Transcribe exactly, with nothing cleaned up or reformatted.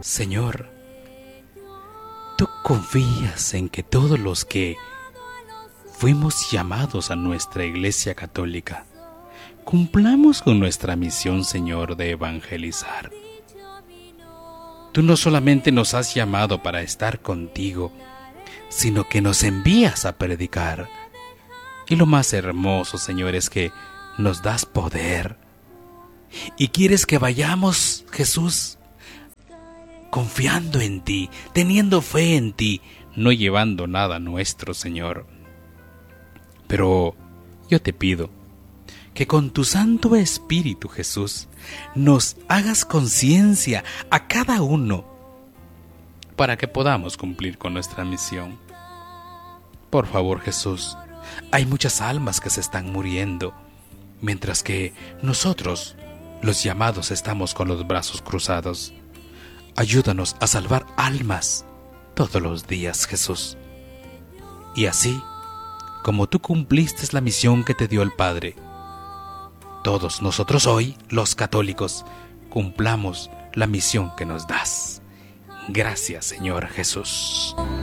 Señor, tú confías en que todos los que fuimos llamados a nuestra Iglesia Católica cumplamos con nuestra misión, Señor, de evangelizar. Tú no solamente nos has llamado para estar contigo, sino que nos envías a predicar. Y lo más hermoso, Señor, es que nos das poder. Y quieres que vayamos, Jesús, confiando en ti, teniendo fe en ti, no llevando nada nuestro, Señor. Pero yo te pido que con tu Santo Espíritu, Jesús, nos hagas conciencia a cada uno para que podamos cumplir con nuestra misión. Por favor, Jesús, hay muchas almas que se están muriendo, mientras que nosotros, los llamados, estamos con los brazos cruzados. Ayúdanos a salvar almas todos los días, Jesús. Y así, como tú cumpliste la misión que te dio el Padre, todos nosotros hoy, los católicos, cumplamos la misión que nos das. Gracias, Señor Jesús.